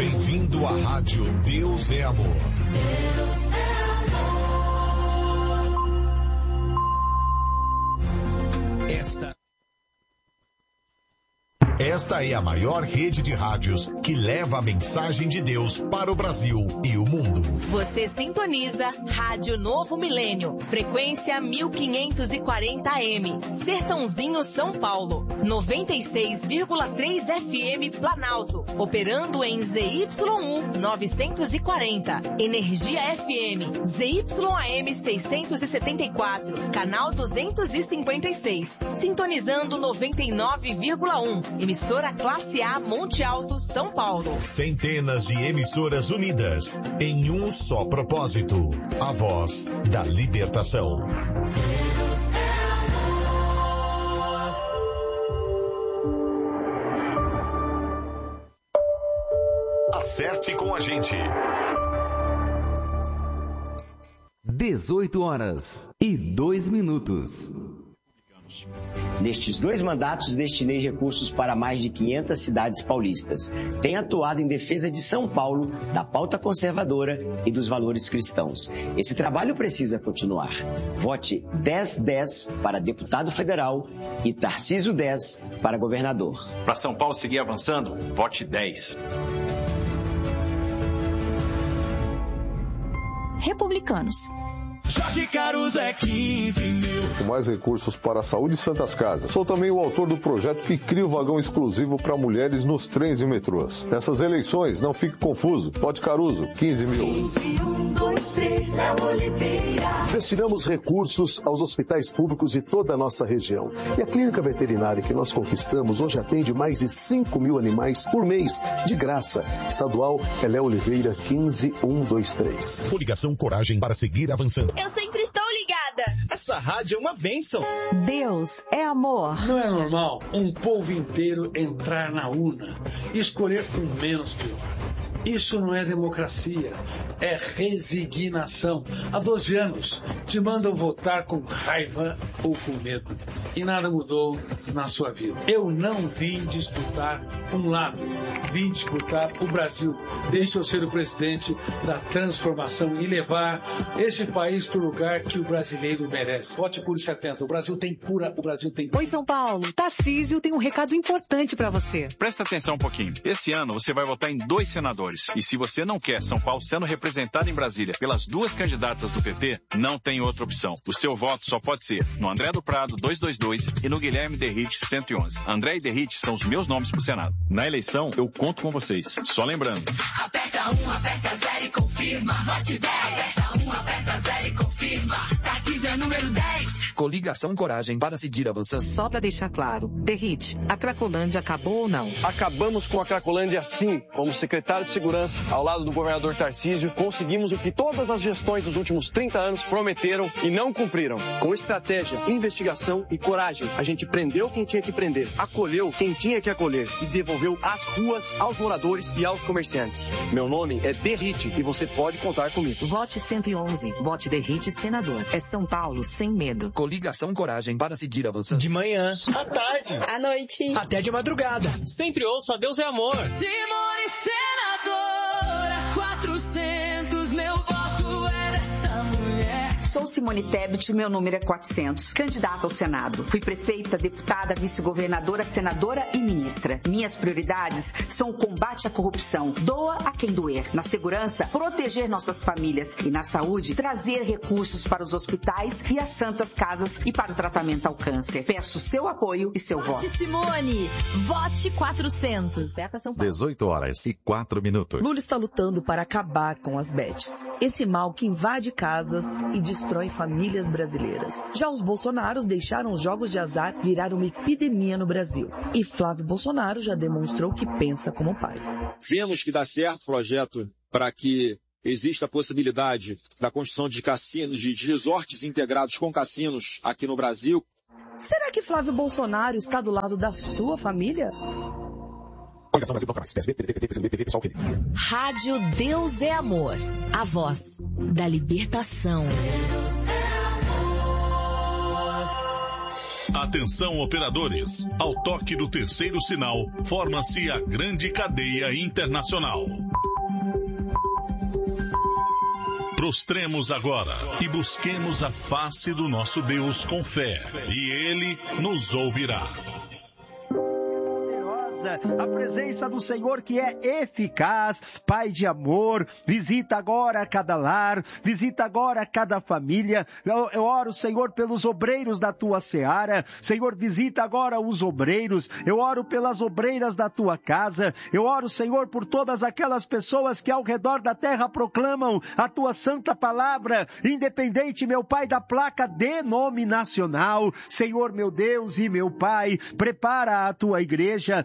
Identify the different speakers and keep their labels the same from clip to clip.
Speaker 1: Bem-vindo à Rádio Deus é Amor. Deus é amor. Esta é a maior rede de rádios que leva a mensagem de Deus para o Brasil e o mundo.
Speaker 2: Você sintoniza Rádio Novo Milênio, frequência 1540 AM, Sertãozinho, São Paulo, 96,3 FM Planalto, operando em ZYU 940, Energia FM, ZYAM 674, canal 256, sintonizando 99,1. Emissora Classe A Monte Alto, São Paulo.
Speaker 1: Centenas de emissoras unidas em um só propósito. A voz da libertação. Deus é amor. Acerte com a gente.
Speaker 3: 18h02.
Speaker 4: Nestes 2 mandatos, destinei recursos para mais de 500 cidades paulistas. Tenho atuado em defesa de São Paulo, da pauta conservadora e dos valores cristãos. Esse trabalho precisa continuar. Vote 1010 para deputado federal e Tarcísio 10 para governador.
Speaker 5: Para São Paulo seguir avançando, vote 10.
Speaker 6: Republicanos.
Speaker 7: Jorge Caruso é 15 mil.
Speaker 8: Com mais recursos para a saúde e santas casas. Sou também o autor do projeto que cria o vagão exclusivo para mulheres nos trens e metrôs. Nessas eleições, não fique confuso. Vote Caruso, 15 mil.
Speaker 7: 15, 1, 2, 3, é Oliveira.
Speaker 9: Destinamos recursos aos hospitais públicos de toda a nossa região. E a clínica veterinária que nós conquistamos hoje atende mais de 5 mil animais por mês, de graça. Estadual Elé Oliveira, 15, 1, 2, 3.
Speaker 1: Coligação Coragem para seguir avançando.
Speaker 10: Eu sempre estou ligada.
Speaker 7: Essa rádio é uma bênção.
Speaker 6: Deus é amor.
Speaker 11: Não é normal um povo inteiro entrar na urna e escolher o menos pior. Isso não é democracia, é resignação. Há 12 anos te mandam votar com raiva ou com medo. E nada mudou na sua vida. Eu não vim disputar um lado, vim disputar o Brasil. Deixa eu ser o presidente da transformação e levar esse país para o lugar que o brasileiro merece. Vote por 70. O Brasil tem cura, o Brasil tem...
Speaker 6: Oi, São Paulo. Tarcísio tem um recado importante para você.
Speaker 5: Presta atenção um pouquinho. Esse ano você vai votar em 2 senadores. E se você não quer São Paulo sendo representado em Brasília pelas 2 candidatas do PT, não tem outra opção. O seu voto só pode ser no André do Prado 222 e no Guilherme Derrite 111. André e Derrite são os meus nomes pro Senado. Na eleição, eu conto com vocês. Só lembrando.
Speaker 7: Aperta 1, aperta 0 e confirma. Vote 10. Aperta 1, aperta 0 e confirma. Tarcísio é número 10.
Speaker 3: Coligação Coragem para seguir avançando.
Speaker 6: Só para deixar claro, Derrite, a Cracolândia acabou ou não?
Speaker 12: Acabamos com a Cracolândia sim. Como secretário de Segurança, ao lado do governador Tarcísio, conseguimos o que todas as gestões dos últimos 30 anos prometeram e não cumpriram. Com estratégia, investigação e coragem, a gente prendeu quem tinha que prender, acolheu quem tinha que acolher e devolveu as ruas aos moradores e aos comerciantes. Meu nome é Derrite e você pode contar comigo.
Speaker 6: Vote 111. Vote Derrite, senador. É São Paulo sem medo.
Speaker 3: Coligação Coragem para seguir avançando.
Speaker 13: De manhã, à tarde,
Speaker 10: à noite,
Speaker 13: até de madrugada.
Speaker 7: Sempre ouço a Deus é amor.
Speaker 10: Simone senadora, 400, meu voto é dessa mulher.
Speaker 14: Sou Simone Tebet, meu número é 400. Candidata ao Senado. Fui prefeita, deputada, vice-governadora, senadora e ministra. Minhas prioridades são o combate à corrupção. Doa a quem doer. Na segurança, proteger nossas famílias. E na saúde, trazer recursos para os hospitais e as santas casas e para o tratamento ao câncer. Peço seu apoio e seu voto.
Speaker 2: Vote Simone. Vote 400. Essa São Paulo.
Speaker 3: 18h04.
Speaker 15: Lula está lutando para acabar com as bets. Esse mal que invade casas e destrói famílias brasileiras. Já os Bolsonaros deixaram os jogos de azar virar uma epidemia no Brasil. E Flávio Bolsonaro já demonstrou que pensa como pai.
Speaker 16: Vemos que dá certo o projeto para que existe a possibilidade da construção de cassinos, de resorts integrados com cassinos aqui no Brasil.
Speaker 15: Será que Flávio Bolsonaro está do lado da sua família?
Speaker 2: Rádio Deus é Amor. A voz da libertação.
Speaker 1: Atenção, operadores. Ao toque do terceiro sinal, forma-se a grande cadeia internacional.
Speaker 17: Prostremos agora e busquemos a face do nosso Deus com fé, e Ele nos ouvirá.
Speaker 18: A presença do Senhor que é eficaz, Pai de amor, visita agora cada lar, visita agora cada família. Eu oro, Senhor, pelos obreiros da tua seara. Senhor, visita agora os obreiros. Eu oro pelas obreiras da tua casa. Eu oro, Senhor, por todas aquelas pessoas que ao redor da terra proclamam a tua santa palavra, independente, meu Pai, da placa denominacional. Senhor, meu Deus e meu Pai, prepara a tua igreja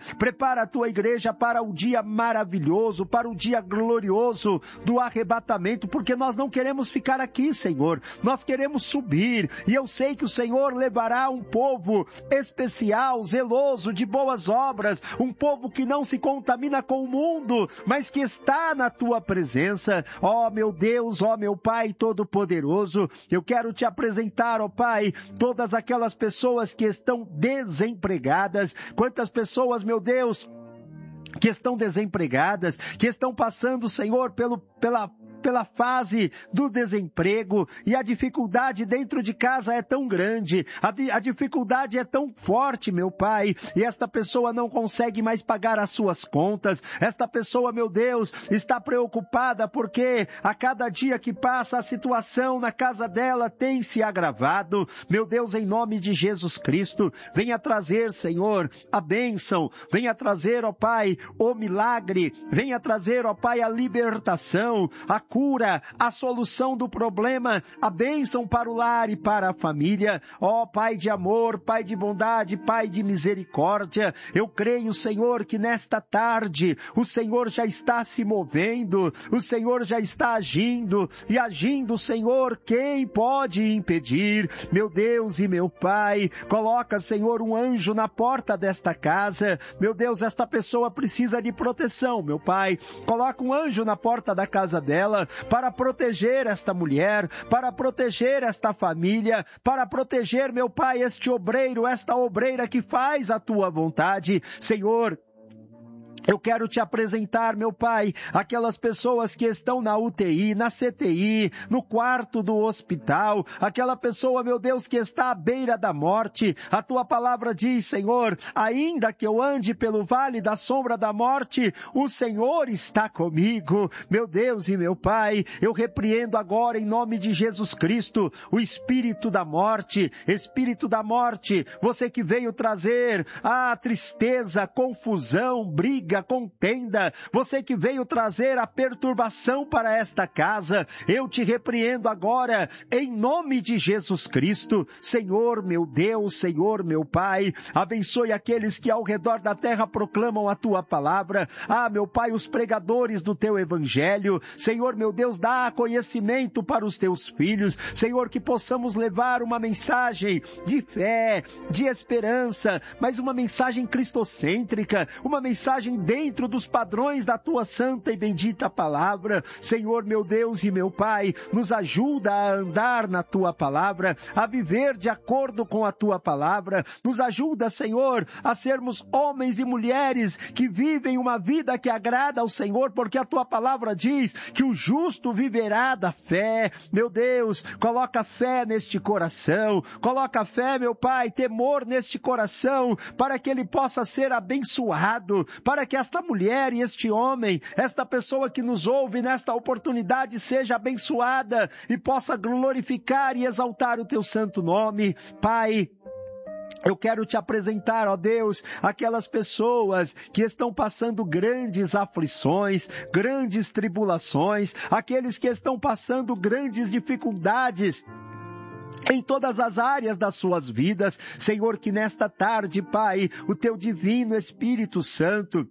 Speaker 18: para o dia maravilhoso, para o dia glorioso do arrebatamento, porque nós não queremos ficar aqui, Senhor, nós queremos subir, e eu sei que o Senhor levará um povo especial, zeloso, de boas obras, um povo que não se contamina com o mundo, mas que está na tua presença. Ó meu Deus, ó meu Pai Todo-Poderoso, eu quero te apresentar, ó Pai, todas aquelas pessoas que estão desempregadas. Quantas pessoas, meu Deus, que estão desempregadas, que estão passando, Senhor, pela fase do desemprego, e a dificuldade dentro de casa é tão grande, a dificuldade é tão forte, meu Pai, e esta pessoa não consegue mais pagar as suas contas. Esta pessoa, meu Deus, está preocupada porque a cada dia que passa a situação na casa dela tem se agravado. Meu Deus, em nome de Jesus Cristo, venha trazer, Senhor, a bênção, venha trazer, ó Pai, o milagre, venha trazer, ó Pai, a libertação, a cura, a solução do problema, a bênção para o lar e para a família. Ó Pai de amor, Pai de bondade, Pai de misericórdia, eu creio, Senhor, que nesta tarde o Senhor já está se movendo, o Senhor já está agindo, e agindo, Senhor, quem pode impedir? Meu Deus e meu Pai, coloca, Senhor, um anjo na porta desta casa. Meu Deus, esta pessoa precisa de proteção, meu Pai, coloca um anjo na porta da casa dela, para proteger esta mulher, para proteger esta família, para proteger, meu Pai, este obreiro, esta obreira que faz a tua vontade. Senhor, eu quero te apresentar, meu Pai, aquelas pessoas que estão na UTI, na CTI, no quarto do hospital, aquela pessoa, meu Deus, que está à beira da morte. A tua palavra diz, Senhor, ainda que eu ande pelo vale da sombra da morte, o Senhor está comigo. Meu Deus e meu Pai, eu repreendo agora em nome de Jesus Cristo o espírito da morte, você que veio trazer a tristeza, confusão, briga, contenda, você que veio trazer a perturbação para esta casa, eu te repreendo agora em nome de Jesus Cristo. Senhor meu Deus, Senhor meu Pai, abençoe aqueles que ao redor da terra proclamam a tua palavra. Meu Pai, os pregadores do teu evangelho, Senhor meu Deus, dá conhecimento para os teus filhos, Senhor, que possamos levar uma mensagem de fé, de esperança, mas uma mensagem cristocêntrica, uma mensagem dentro dos padrões da tua santa e bendita palavra. Senhor meu Deus e meu Pai, nos ajuda a andar na tua palavra, a viver de acordo com a tua palavra. Nos ajuda, Senhor, a sermos homens e mulheres que vivem uma vida que agrada ao Senhor, porque a tua palavra diz que o justo viverá da fé. Meu Deus, coloca fé neste coração, coloca fé, meu Pai, temor neste coração, para que ele possa ser abençoado, para que esta mulher e este homem, esta pessoa que nos ouve nesta oportunidade seja abençoada e possa glorificar e exaltar o teu santo nome. Pai, eu quero te apresentar, ó Deus, aquelas pessoas que estão passando grandes aflições, grandes tribulações, aqueles que estão passando grandes dificuldades em todas as áreas das suas vidas. Senhor, que nesta tarde, Pai, o teu divino Espírito Santo,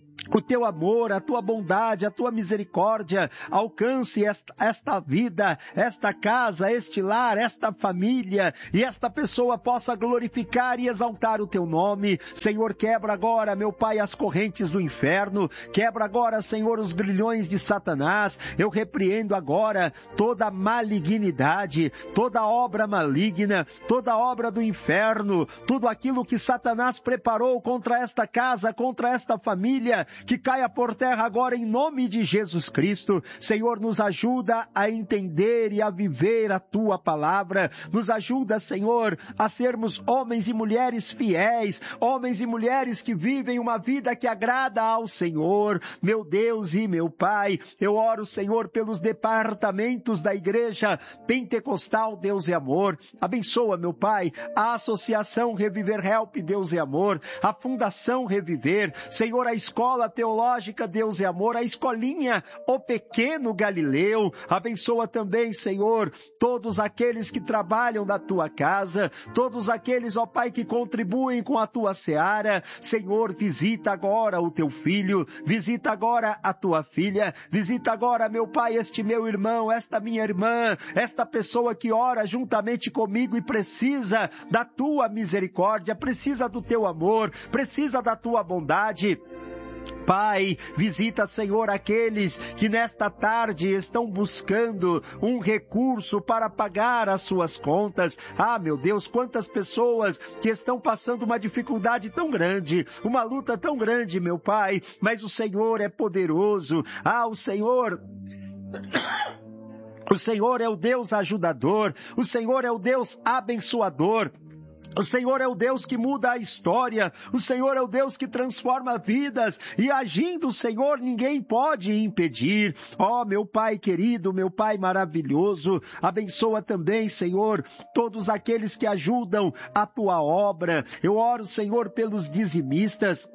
Speaker 18: o teu amor, a tua bondade, a tua misericórdia alcance esta vida, esta casa, este lar, esta família, e esta pessoa possa glorificar e exaltar o teu nome. Senhor, quebra agora, meu Pai, as correntes do inferno, quebra agora, Senhor, os grilhões de Satanás. Eu repreendo agora toda malignidade, toda obra maligna, toda obra do inferno, tudo aquilo que Satanás preparou contra esta casa, contra esta família, que caia por terra agora em nome de Jesus Cristo. Senhor, nos ajuda a entender e a viver a tua palavra. Nos ajuda, Senhor, a sermos homens e mulheres fiéis, homens e mulheres que vivem uma vida que agrada ao Senhor. Meu Deus e meu Pai, eu oro, Senhor, pelos departamentos da Igreja Pentecostal Deus e Amor. Abençoa, meu Pai, a Associação Reviver Help Deus e Amor, a Fundação Reviver, Senhor, a Escola Teológica Deus e Amor, a Escolinha O Pequeno Galileu. Abençoa também, Senhor, todos aqueles que trabalham na tua casa, todos aqueles, ó Pai, que contribuem com a tua seara. Senhor, visita agora o teu filho, visita agora a tua filha, visita agora, meu Pai, este meu irmão, esta minha irmã, esta pessoa que ora juntamente comigo e precisa da tua misericórdia, precisa do teu amor, precisa da tua bondade. Pai, visita, Senhor, aqueles que nesta tarde estão buscando um recurso para pagar as suas contas. Ah, meu Deus, quantas pessoas que estão passando uma dificuldade tão grande, uma luta tão grande, meu Pai, mas o Senhor é poderoso. Ah, o Senhor é o Deus ajudador, o Senhor é o Deus abençoador. O Senhor é o Deus que muda a história, o Senhor é o Deus que transforma vidas, e agindo o Senhor ninguém pode impedir. Ó, meu Pai querido, meu Pai maravilhoso, abençoa também, Senhor, todos aqueles que ajudam a tua obra. Eu oro, Senhor, pelos dizimistas.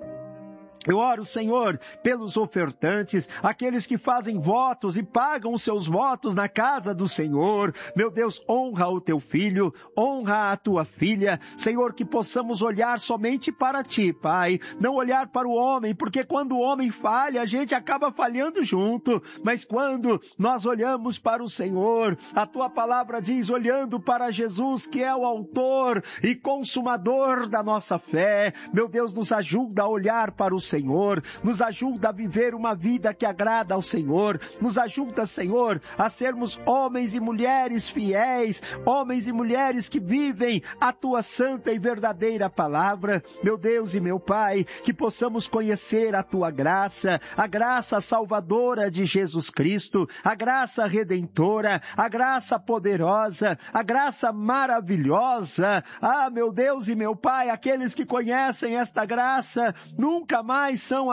Speaker 18: Eu oro, Senhor, pelos ofertantes, aqueles que fazem votos e pagam os seus votos na casa do Senhor. Meu Deus, honra o teu filho, honra a tua filha. Senhor, que possamos olhar somente para ti, Pai, não olhar para o homem, porque quando o homem falha, a gente acaba falhando junto. Mas quando nós olhamos para o Senhor, a tua palavra diz, olhando para Jesus, que é o autor e consumador da nossa fé. Meu Deus, nos ajuda a olhar para o Senhor, nos ajuda a viver uma vida que agrada ao Senhor, nos ajuda, Senhor, a sermos homens e mulheres fiéis, homens e mulheres que vivem a tua santa e verdadeira palavra. Meu Deus e meu Pai, que possamos conhecer a tua graça, a graça salvadora de Jesus Cristo, a graça redentora, a graça poderosa, a graça maravilhosa. Ah, meu Deus e meu Pai, aqueles que conhecem esta graça nunca mais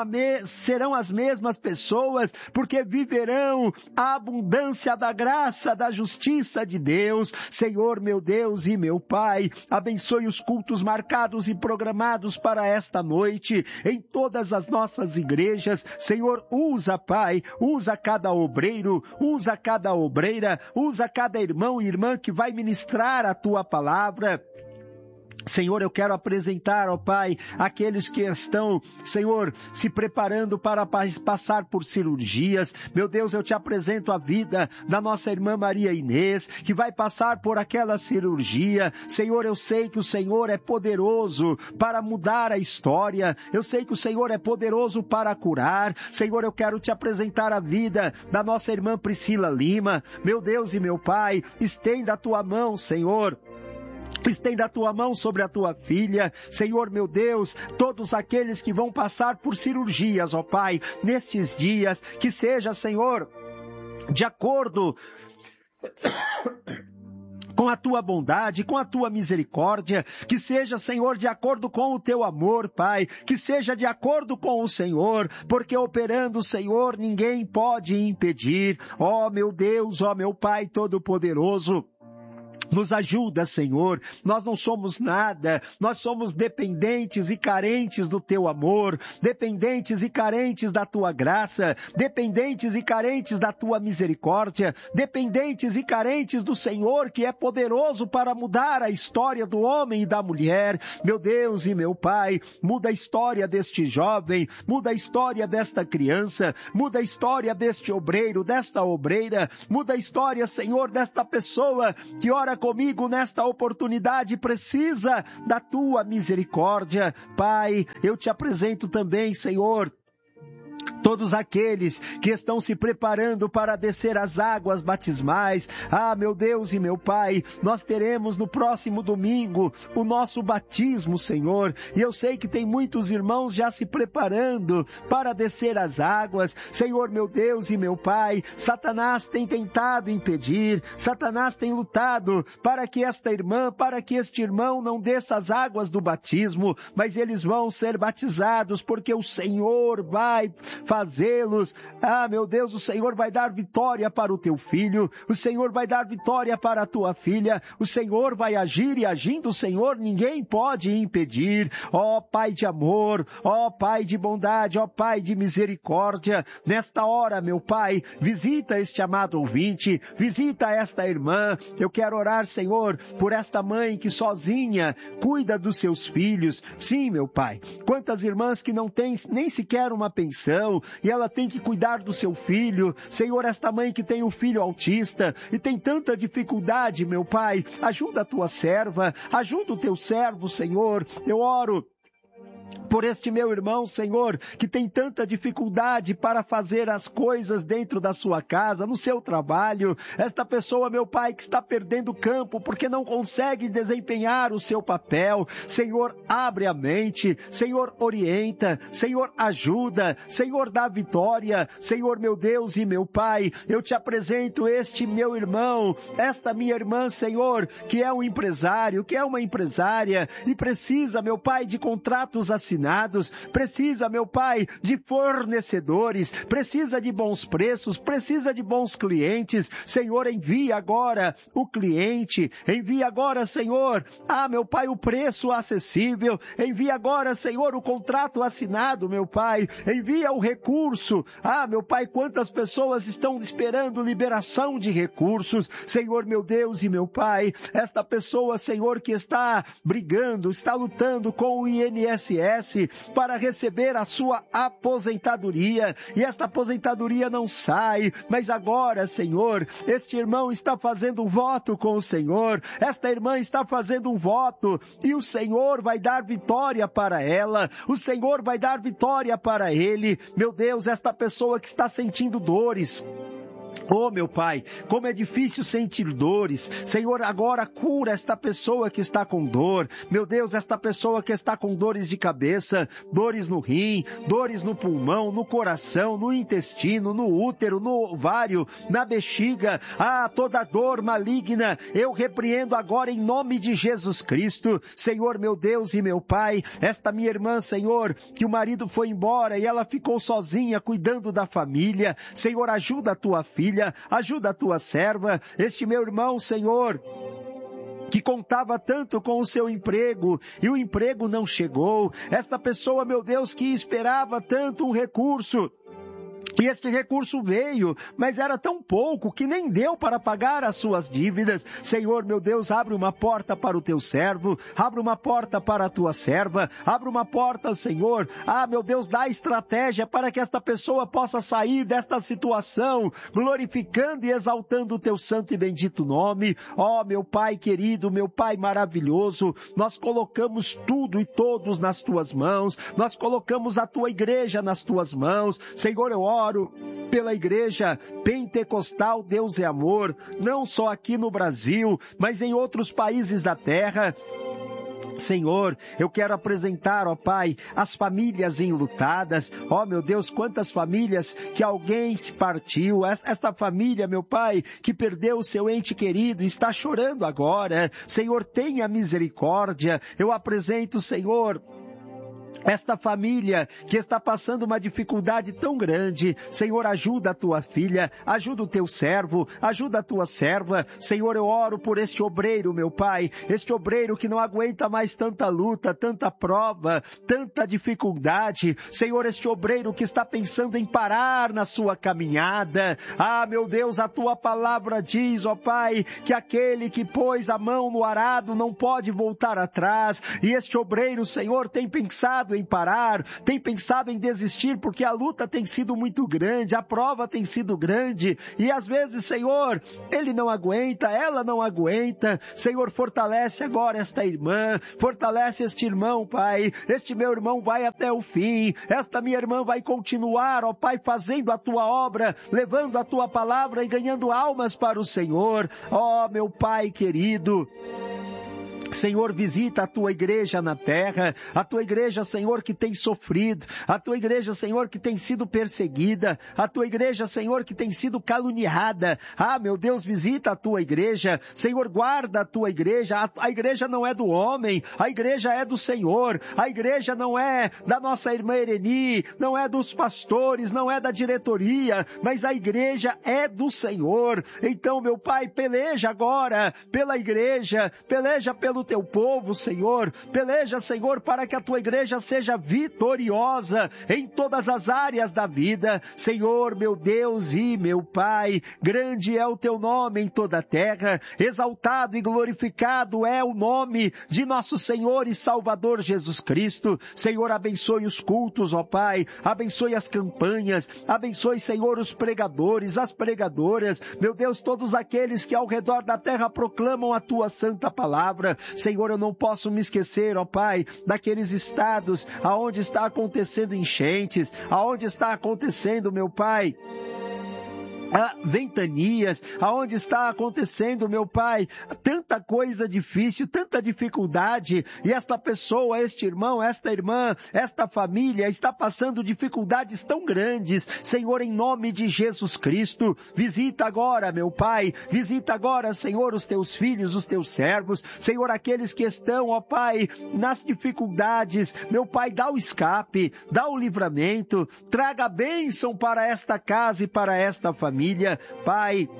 Speaker 18: serão as mesmas pessoas, porque viverão a abundância da graça, da justiça de Deus. Senhor, meu Deus e meu Pai, abençoe os cultos marcados e programados para esta noite, em todas as nossas igrejas. Senhor, usa, Pai, usa cada obreiro, usa cada obreira, usa cada irmão e irmã que vai ministrar a tua palavra. Senhor, eu quero apresentar, ó Pai, aqueles que estão, Senhor, se preparando para passar por cirurgias. Meu Deus, eu te apresento a vida da nossa irmã Maria Inês, que vai passar por aquela cirurgia. Senhor, eu sei que o Senhor é poderoso para mudar a história. Eu sei que o Senhor é poderoso para curar. Senhor, eu quero te apresentar a vida da nossa irmã Priscila Lima. Meu Deus e meu Pai, estenda a tua mão, Senhor. Estenda a tua mão sobre a tua filha. Senhor, meu Deus, todos aqueles que vão passar por cirurgias, ó Pai, nestes dias, que seja, Senhor, de acordo com a tua bondade, com a tua misericórdia, que seja, Senhor, de acordo com o teu amor, Pai, que seja de acordo com o Senhor, porque operando o Senhor, ninguém pode impedir. Ó meu Deus, ó meu Pai Todo-Poderoso, nos ajuda, Senhor. Nós não somos nada, nós somos dependentes e carentes do teu amor, dependentes e carentes da tua graça, dependentes e carentes da tua misericórdia, dependentes e carentes do Senhor, que é poderoso para mudar a história do homem e da mulher. Meu Deus e meu Pai, muda a história deste jovem, muda a história desta criança, muda a história deste obreiro, desta obreira, muda a história, Senhor, desta pessoa que ora comigo nesta oportunidade, precisa da tua misericórdia. Pai, eu te apresento também, Senhor, Todos aqueles que estão se preparando para descer as águas batismais. Meu Deus e meu Pai, nós teremos no próximo domingo o nosso batismo, Senhor. E eu sei que tem muitos irmãos já se preparando para descer as águas. Senhor, meu Deus e meu Pai, Satanás tem tentado impedir, Satanás tem lutado para que esta irmã, para que este irmão não desça as águas do batismo, mas eles vão ser batizados porque o Senhor vai fazê-los. Meu Deus, o Senhor vai dar vitória para o teu filho, o Senhor vai dar vitória para a tua filha, o Senhor vai agir e agindo o Senhor, ninguém pode impedir. Ó Pai de amor, ó Pai de bondade, ó Pai de misericórdia, nesta hora, meu Pai, visita este amado ouvinte, visita esta irmã. Eu quero orar, Senhor, por esta mãe que sozinha cuida dos seus filhos. Sim, meu Pai, quantas irmãs que não têm nem sequer uma pensão, e ela tem que cuidar do seu filho. Senhor, esta mãe que tem um filho autista e tem tanta dificuldade, meu Pai, ajuda a tua serva, ajuda o teu servo, Senhor. Eu oro por este meu irmão, Senhor, que tem tanta dificuldade para fazer as coisas dentro da sua casa, no seu trabalho. Esta pessoa, meu Pai, que está perdendo campo porque não consegue desempenhar o seu papel. Senhor, abre a mente. Senhor, orienta. Senhor, ajuda. Senhor, dá vitória. Senhor, meu Deus e meu Pai, eu te apresento este meu irmão, esta minha irmã, Senhor, que é um empresário, que é uma empresária e precisa, meu Pai, de contratos assinados, precisa, meu Pai, de fornecedores, precisa de bons preços, precisa de bons clientes. Senhor, envia agora o cliente, envia agora, Senhor, meu Pai, o preço acessível, envia agora, Senhor, o contrato assinado, meu Pai, envia o recurso. Meu Pai, quantas pessoas estão esperando liberação de recursos. Senhor, meu Deus e meu Pai, esta pessoa, Senhor, que está brigando, está lutando com o INSS para receber a sua aposentadoria, e esta aposentadoria não sai, mas agora, Senhor, este irmão está fazendo um voto com o Senhor, esta irmã está fazendo um voto, e o Senhor vai dar vitória para ela, o Senhor vai dar vitória para ele. Meu Deus, esta pessoa que está sentindo dores, meu Pai, como é difícil sentir dores. Senhor, agora cura esta pessoa que está com dor. Meu Deus, esta pessoa que está com dores de cabeça, dores no rim, dores no pulmão, no coração, no intestino, no útero, no ovário, na bexiga. Toda dor maligna, eu repreendo agora em nome de Jesus Cristo. Senhor, meu Deus e meu Pai, esta minha irmã, Senhor, que o marido foi embora e ela ficou sozinha cuidando da família. Senhor, ajuda a tua filha, ajuda a tua serva, este meu irmão, Senhor, que contava tanto com o seu emprego e o emprego não chegou. Esta pessoa, meu Deus, que esperava tanto um recurso, e este recurso veio, mas era tão pouco que nem deu para pagar as suas dívidas. Senhor, meu Deus, abre uma porta para o teu servo, abre uma porta para a tua serva, abre uma porta, Senhor. Meu Deus, dá estratégia para que esta pessoa possa sair desta situação, glorificando e exaltando o teu santo e bendito nome. Meu Pai querido, meu Pai maravilhoso, nós colocamos tudo e todos nas tuas mãos, nós colocamos a tua igreja nas tuas mãos. Senhor, eu oro pela igreja pentecostal Deus é Amor, não só aqui no Brasil, mas em outros países da terra. Senhor, eu quero apresentar, Pai, as famílias enlutadas. Meu Deus, quantas famílias que alguém se partiu. Esta família, meu Pai, que perdeu o seu ente querido, está chorando agora. Senhor, tenha misericórdia. Eu apresento, Senhor, esta família que está passando uma dificuldade tão grande. Senhor, ajuda a tua filha, ajuda o teu servo, ajuda a tua serva. Senhor, eu oro por este obreiro, meu Pai, este obreiro que não aguenta mais tanta luta, tanta prova, tanta dificuldade. Senhor, este obreiro que está pensando em parar na sua caminhada. Meu Deus, a tua palavra diz, Pai, que aquele que pôs a mão no arado não pode voltar atrás. E este obreiro, Senhor, tem pensado pensado em parar, tem pensado em desistir, porque a luta tem sido muito grande, a prova tem sido grande, e às vezes, Senhor, ele não aguenta, ela não aguenta. Senhor, fortalece agora esta irmã, fortalece este irmão, Pai. Este meu irmão vai até o fim, esta minha irmã vai continuar, ó Pai, fazendo a tua obra, levando a tua palavra e ganhando almas para o Senhor. Ó meu Pai querido, Senhor, visita a tua igreja na terra, a tua igreja, Senhor, que tem sofrido, a tua igreja, Senhor, que tem sido perseguida, a tua igreja, Senhor, que tem sido caluniada. Ah, meu Deus, visita a tua igreja, Senhor, guarda a tua igreja. A igreja não é do homem, a igreja é do Senhor, a igreja não é da nossa irmã Ereni, não é dos pastores, não é da diretoria, mas a igreja é do Senhor. Então, meu Pai, peleja agora pela igreja, peleja pelo teu povo, Senhor, peleja, Senhor, para que a tua igreja seja vitoriosa em todas as áreas da vida. Senhor, meu Deus e meu Pai, grande é o teu nome em toda a terra, exaltado e glorificado é o nome de nosso Senhor e Salvador Jesus Cristo. Senhor, abençoe os cultos, ó Pai, abençoe as campanhas, abençoe, Senhor, os pregadores, as pregadoras, meu Deus, todos aqueles que ao redor da terra proclamam a tua santa palavra. Senhor, eu não posso me esquecer, ó Pai, daqueles estados aonde está acontecendo enchentes, aonde está acontecendo, meu Pai, ventanias, aonde está acontecendo, meu Pai, tanta coisa difícil, tanta dificuldade, e esta pessoa, este irmão, esta irmã, esta família está passando dificuldades tão grandes. Senhor, em nome de Jesus Cristo, visita agora, meu Pai, visita agora, Senhor, os teus filhos, os teus servos, Senhor, aqueles que estão, ó Pai, nas dificuldades, meu Pai, dá o escape, dá o livramento, traga a bênção para esta casa e para esta família. Pai,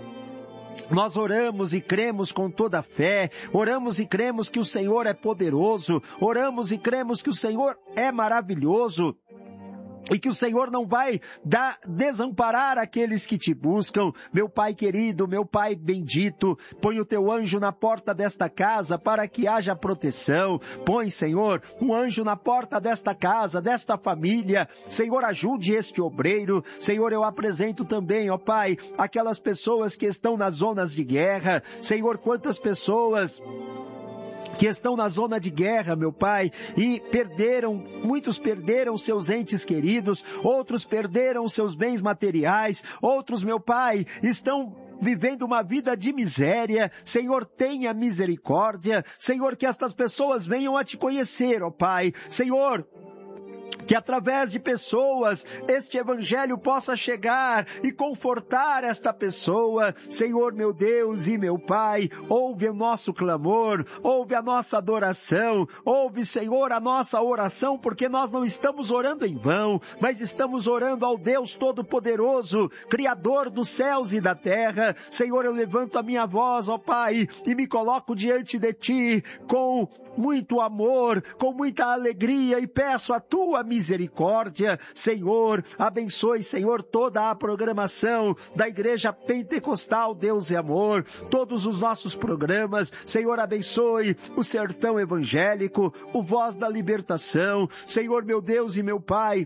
Speaker 18: nós oramos e cremos com toda a fé, oramos e cremos que o Senhor é poderoso, oramos e cremos que o Senhor é maravilhoso, e que o Senhor não vai desamparar aqueles que te buscam. Meu Pai querido, meu Pai bendito, põe o teu anjo na porta desta casa para que haja proteção. Põe, Senhor, um anjo na porta desta casa, desta família. Senhor, ajude este obreiro. Senhor, eu apresento também, ó Pai, aquelas pessoas que estão nas zonas de guerra. Senhor, quantas pessoas que estão na zona de guerra, meu Pai, e muitos perderam seus entes queridos, outros perderam seus bens materiais, outros, meu Pai, estão vivendo uma vida de miséria. Senhor, tenha misericórdia. Senhor, que estas pessoas venham a te conhecer, ó Pai. Senhor, que através de pessoas este evangelho possa chegar e confortar esta pessoa. Senhor, meu Deus e meu Pai, ouve o nosso clamor, ouve a nossa adoração, ouve, Senhor, a nossa oração, porque nós não estamos orando em vão, mas estamos orando ao Deus Todo-Poderoso, Criador dos céus e da terra. Senhor, eu levanto a minha voz, ó Pai, e me coloco diante de Ti com muito amor, com muita alegria, e peço a Tua misericórdia. Senhor, abençoe, Senhor, toda a programação da Igreja Pentecostal Deus e Amor, todos os nossos programas. Senhor, abençoe o Sertão Evangélico, o Voz da Libertação. Senhor, meu Deus e meu Pai,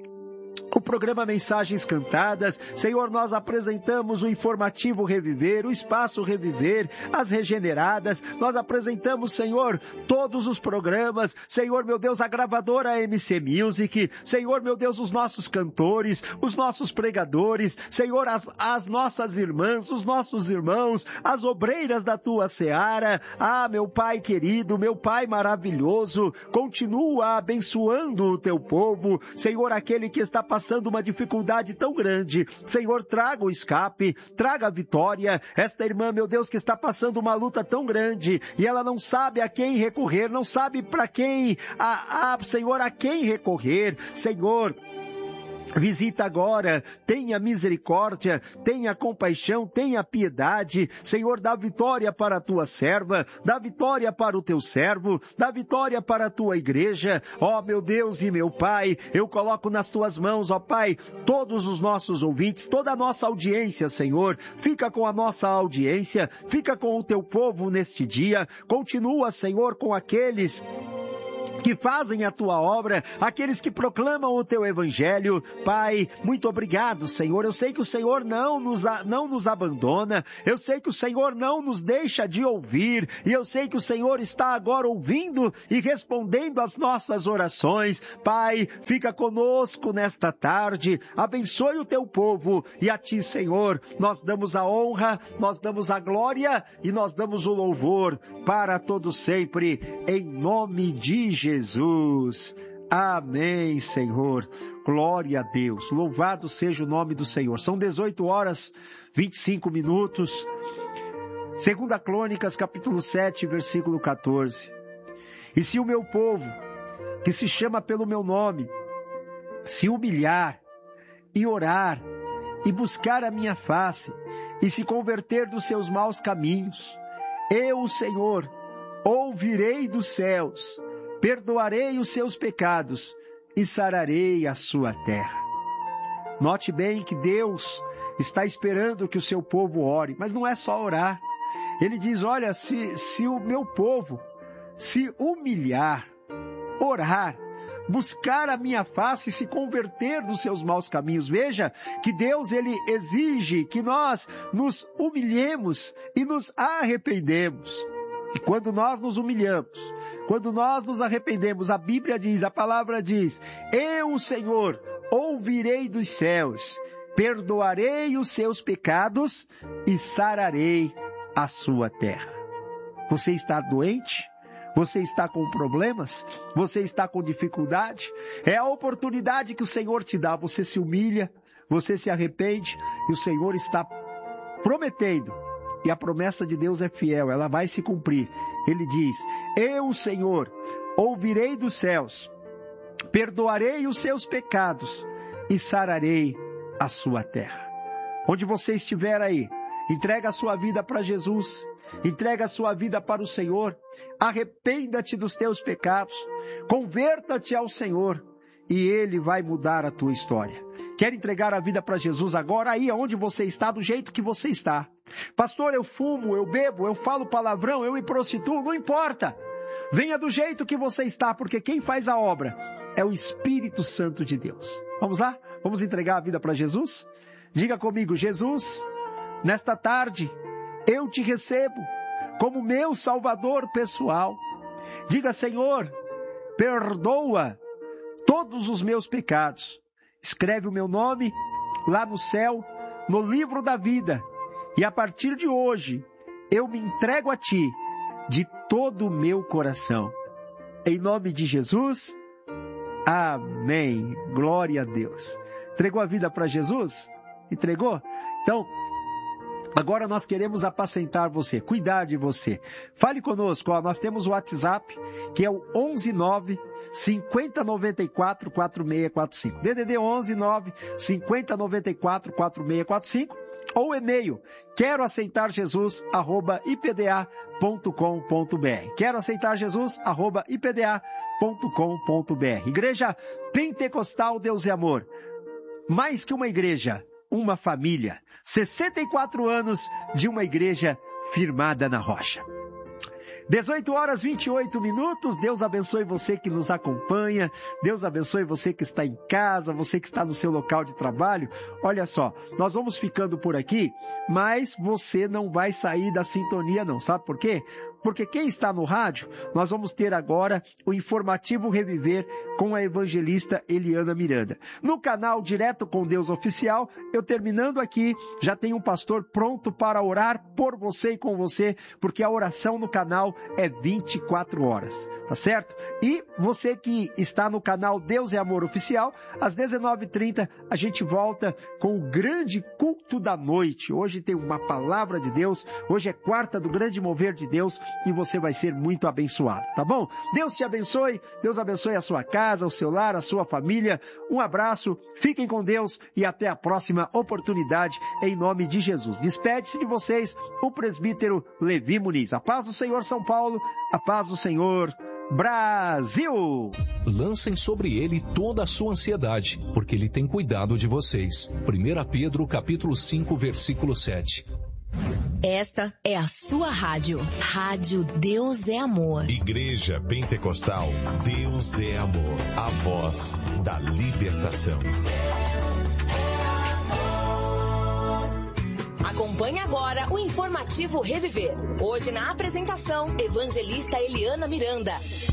Speaker 18: o programa Mensagens Cantadas. Senhor, nós apresentamos o Informativo Reviver, o Espaço Reviver, as Regeneradas. Nós apresentamos, Senhor, todos os programas. Senhor, meu Deus, a gravadora MC Music. Senhor, meu Deus, os nossos cantores, os nossos pregadores. Senhor, as nossas irmãs, os nossos irmãos, as obreiras da Tua seara. Ah, meu Pai querido, meu Pai maravilhoso, continua abençoando o Teu povo. Senhor, aquele que está passando uma dificuldade tão grande, Senhor, traga o escape, traga a vitória. Esta irmã, meu Deus, que está passando uma luta tão grande e ela não sabe a quem recorrer, não sabe para quem, Senhor, a quem recorrer. Senhor, visita agora, tenha misericórdia, tenha compaixão, tenha piedade. Senhor, dá vitória para a Tua serva, dá vitória para o Teu servo, dá vitória para a Tua igreja. Ó meu Deus e meu Pai, eu coloco nas Tuas mãos, ó Pai, todos os nossos ouvintes, toda a nossa audiência, Senhor. Fica com a nossa audiência, fica com o Teu povo neste dia. Continua, Senhor, com aqueles que fazem a tua obra, aqueles que proclamam o teu evangelho. Pai, muito obrigado, Senhor. Eu sei que o Senhor não nos abandona, eu sei que o Senhor não nos deixa de ouvir, e eu sei que o Senhor está agora ouvindo e respondendo às nossas orações. Pai, fica conosco nesta tarde, abençoe o teu povo, e a ti, Senhor, nós damos a honra, nós damos a glória e nós damos o louvor para todo sempre, em nome de Jesus. Amém, Senhor. Glória a Deus. Louvado seja o nome do Senhor. São 18 horas, 25 minutos. 2 Crônicas, capítulo 7, versículo 14. E se o meu povo, que se chama pelo meu nome, se humilhar e orar e buscar a minha face e se converter dos seus maus caminhos, eu, o Senhor, ouvirei dos céus, perdoarei os seus pecados e sararei a sua terra. Note bem que Deus está esperando que o seu povo ore, mas não é só orar. Ele diz, olha, se o meu povo se humilhar, orar, buscar a minha face e se converter dos seus maus caminhos. Veja que Deus, ele exige que nós nos humilhemos e nos arrependemos. E quando nós nos humilhamos, quando nós nos arrependemos, a Bíblia diz, a palavra diz, eu, o Senhor, ouvirei dos céus, perdoarei os seus pecados e sararei a sua terra. Você está doente? Você está com problemas? Você está com dificuldade? É a oportunidade que o Senhor te dá. Você se humilha, você se arrepende e o Senhor está prometendo. E a promessa de Deus é fiel, ela vai se cumprir. Ele diz, eu, o Senhor, ouvirei dos céus, perdoarei os seus pecados e sararei a sua terra. Onde você estiver aí, entrega a sua vida para Jesus. Entrega a sua vida para o Senhor, arrependa-te dos teus pecados, converta-te ao Senhor e Ele vai mudar a tua história. Quer entregar a vida para Jesus agora, aí onde você está, do jeito que você está? Pastor, eu fumo, eu bebo, eu falo palavrão, eu me prostituo, não importa. Venha do jeito que você está, porque quem faz a obra é o Espírito Santo de Deus. Vamos lá? Vamos entregar a vida para Jesus? Diga comigo, Jesus, nesta tarde, eu te recebo como meu Salvador pessoal. Diga, Senhor, perdoa todos os meus pecados. Escreve o meu nome lá no céu, no livro da vida. E a partir de hoje, eu me entrego a Ti de todo o meu coração. Em nome de Jesus, amém. Glória a Deus. Entregou a vida para Jesus? Entregou? Então, agora nós queremos apacentar você, cuidar de você. Fale conosco, nós temos o WhatsApp, que é o 119-5094-4645. DDD 119-5094-4645. Ou e-mail, queroaceitarjesus@ipda.com.br. queroaceitarjesus@ipda.com.br. Igreja Pentecostal Deus e Amor. Mais que uma igreja, uma família. 64 anos de uma igreja firmada na rocha. 18 horas 28 minutos, Deus abençoe você que nos acompanha, Deus abençoe você que está em casa, você que está no seu local de trabalho. Olha só, nós vamos ficando por aqui, mas você não vai sair da sintonia não, sabe por quê? Porque quem está no rádio, nós vamos ter agora o informativo Reviver com a evangelista Eliana Miranda. No canal Direto com Deus Oficial, eu terminando aqui, já tenho um pastor pronto para orar por você e com você, porque a oração no canal é 24 horas, tá certo? E você que está no canal Deus é Amor Oficial, às 19h30 a gente volta com o grande culto da noite. Hoje tem uma palavra de Deus, hoje é quarta do grande mover de Deus, e você vai ser muito abençoado, tá bom? Deus te abençoe, Deus abençoe a sua casa, o seu lar, a sua família. Um abraço, fiquem com Deus e até a próxima oportunidade em nome de Jesus. Despede-se de vocês o presbítero Levi Muniz. A paz do Senhor São Paulo, a paz do Senhor Brasil.
Speaker 19: Lancem sobre ele toda a sua ansiedade, porque ele tem cuidado de vocês. 1 Pedro capítulo 5, versículo 7.
Speaker 2: Esta é a sua rádio. Rádio Deus é Amor.
Speaker 1: Igreja Pentecostal Deus é Amor. A voz da libertação.
Speaker 2: Acompanhe agora o informativo Reviver. Hoje na apresentação, evangelista Eliana Miranda.